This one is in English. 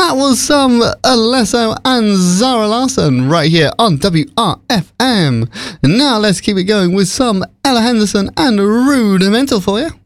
That was some Alesso and Zara Larsson right here on WRFM. Now let's keep it going with some Ella Henderson and Rudimental for you.